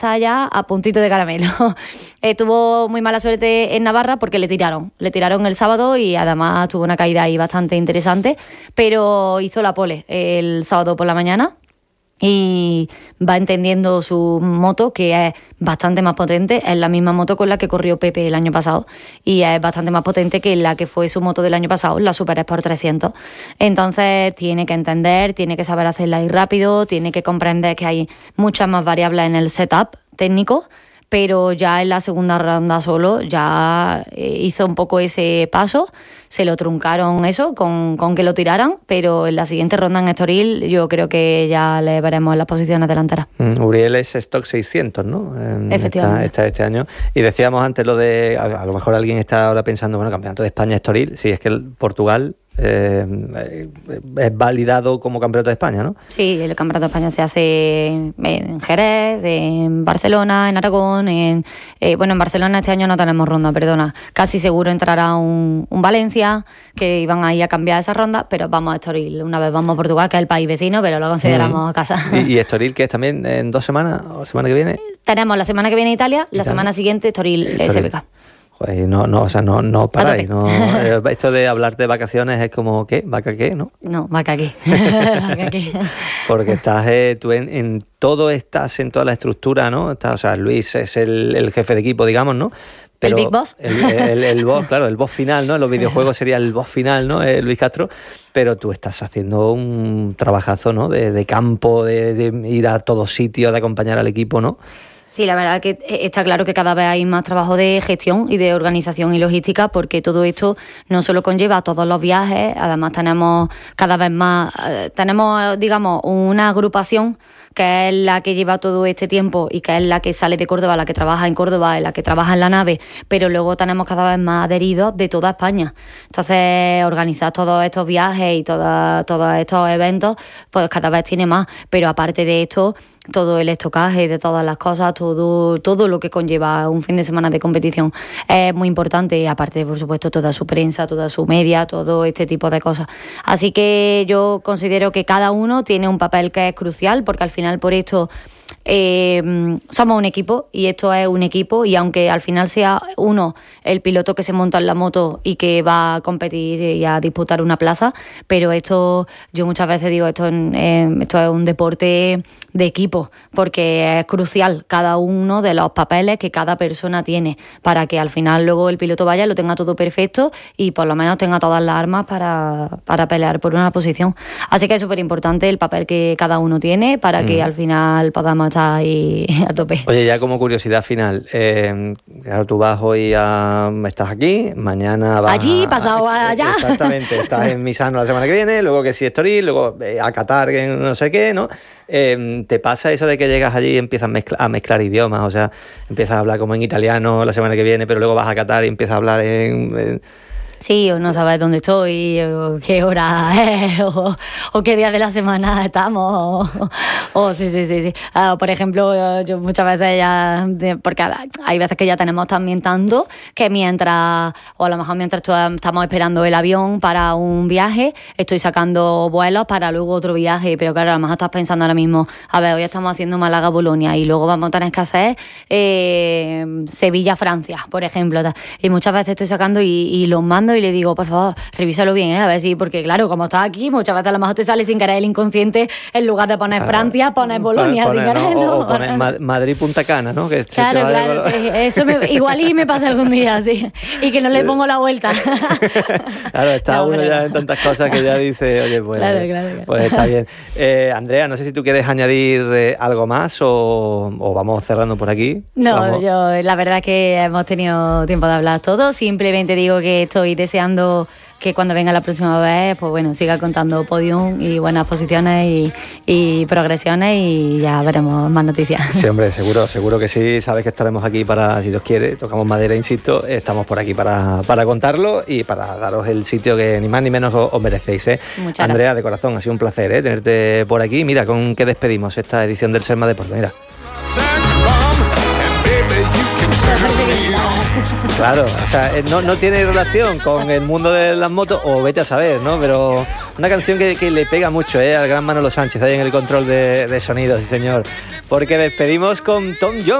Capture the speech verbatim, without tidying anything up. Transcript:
está ya a puntito de caramelo. eh, tuvo muy mala suerte en Navarra porque le tiraron. Le tiraron el sábado y además tuvo una caída ahí bastante interesante, pero hizo la pole el sábado por la mañana. Y va entendiendo su moto, que es bastante más potente. Es la misma moto con la que corrió Pepe el año pasado. Y es bastante más potente que la que fue su moto del año pasado, la Super Sport trescientos. Entonces tiene que entender, tiene que saber hacerla ahí rápido, tiene que comprender que hay muchas más variables en el setup técnico. Pero ya en la segunda ronda solo ya hizo un poco ese paso, se lo truncaron eso con, con que lo tiraran, pero en la siguiente ronda en Estoril yo creo que ya le veremos en las posiciones delanteras. Mm, Uriel es stock seiscientos, ¿no? En Efectivamente. Esta, esta, este año. Y decíamos antes lo de, a, a lo mejor alguien está ahora pensando, bueno, Campeonato de España Estoril, sí, es que el Portugal... Eh, es validado como Campeonato de España, ¿no? Sí, el Campeonato de España se hace en Jerez, en Barcelona, en Aragón, en eh, bueno, en Barcelona este año no tenemos ronda, perdona. Casi seguro entrará un, un Valencia, que iban ahí a cambiar esa ronda, pero vamos a Estoril. Una vez vamos a Portugal, que es el país vecino, pero lo consideramos mm. casa. ¿Y, y Estoril, que es también en dos semanas o semana que viene? Tenemos la semana que viene Italia, la Italia. semana siguiente Estoril, Estoril. S B K. Pues no, no, o sea, no, no paráis. No, esto de hablar de vacaciones es como, ¿qué? ¿Vaca qué? ¿No? No, vaca qué. Vaca qué. Porque estás, eh, tú en, en todo estás en toda la estructura, ¿no? Estás, o sea, Luis es el, el jefe de equipo, digamos, ¿no? Pero el Big Boss. El, el, el boss, claro, el boss final, ¿no? En los videojuegos sería el boss final, ¿no? Eh, Luis Castro. Pero tú estás haciendo un trabajazo, ¿no? De, de campo, de, de ir a todos sitios, de acompañar al equipo, ¿no? Sí, la verdad que está claro que cada vez hay más trabajo de gestión y de organización y logística, porque todo esto no solo conlleva todos los viajes, además tenemos cada vez más, tenemos, digamos, una agrupación que es la que lleva todo este tiempo y que es la que sale de Córdoba, la que trabaja en Córdoba, la que trabaja en la nave, pero luego tenemos cada vez más adheridos de toda España. Entonces, organizar todos estos viajes y toda, todos estos eventos, pues cada vez tiene más, pero aparte de esto, todo el estocaje de todas las cosas, todo todo lo que conlleva un fin de semana de competición es muy importante, aparte, por supuesto, toda su prensa, toda su media, todo este tipo de cosas. Así que yo considero que cada uno tiene un papel que es crucial, porque al final por esto eh, somos un equipo y esto es un equipo, y aunque al final sea uno el piloto que se monta en la moto y que va a competir y a disputar una plaza, pero esto, yo muchas veces digo, esto, eh, esto es un deporte de equipo, porque es crucial cada uno de los papeles que cada persona tiene para que al final luego el piloto vaya y lo tenga todo perfecto y por lo menos tenga todas las armas para, para pelear por una posición. Así que es súper importante el papel que cada uno tiene para que mm. al final podamos estar ahí a tope. Oye, ya como curiosidad final, eh, claro, tú vas hoy a... estás aquí, mañana vas... Allí, pasado a, allá. Exactamente, estás en Misano la semana que viene, luego que sí Estoril, luego a Qatar, que no sé qué, ¿no? Eh, ¿Te pasa eso de que llegas allí y empiezas a mezclar, a mezclar idiomas? O sea, empiezas a hablar como en italiano la semana que viene, pero luego vas a Qatar y empiezas a hablar en... en Sí, o no sabes dónde estoy, o qué hora es, o, o qué día de la semana estamos, o, o sí, sí, sí, sí. Uh, por ejemplo, yo muchas veces ya, de, porque hay veces que ya tenemos también tanto que mientras, o a lo mejor mientras estamos esperando el avión para un viaje, estoy sacando vuelos para luego otro viaje, pero claro, a lo mejor estás pensando ahora mismo, a ver, hoy estamos haciendo Málaga-Bolonia y luego vamos a tener que hacer eh, Sevilla-Francia, por ejemplo, y muchas veces estoy sacando y, y los mando y le digo, por favor, revísalo bien, ¿eh? A ver si, porque claro, como estás aquí, muchas veces a lo mejor te sale sin querer el inconsciente, en lugar de poner Francia, poner Bolonia, poner, sin querer, ¿no? ¿no? O, o poner Madrid-Punta Cana, ¿no? Que claro, claro, sí, eso me, igual y me pasa algún día, sí, y que no le pongo la vuelta. Claro, está no, uno pero... ya en tantas cosas que ya dice, oye, pues, claro, claro, claro. pues está bien. Eh, Andrea, no sé si tú quieres añadir eh, algo más o, o vamos cerrando por aquí. No, vamos. yo la verdad que hemos tenido tiempo de hablar todo, simplemente digo que estoy deseando que cuando venga la próxima vez, pues bueno, siga contando podium y buenas posiciones y, y progresiones y ya veremos más noticias. Sí, hombre, seguro, seguro que sí. Sabes que estaremos aquí para, si Dios quiere, tocamos madera, insisto, estamos por aquí para, para contarlo y para daros el sitio que ni más ni menos os, os merecéis, ¿eh? Muchas Andrea, gracias. de corazón, ha sido un placer, ¿eh? Tenerte por aquí. Mira, ¿con qué despedimos esta edición del Serma Deporte? Mira. Claro, o sea, no, no tiene relación con el mundo de las motos, o vete a saber, ¿no? Pero una canción que, que le pega mucho, ¿eh? Al gran Manolo Sánchez, ahí en el control de, de sonido, sí señor. porque despedimos con Tom Jones.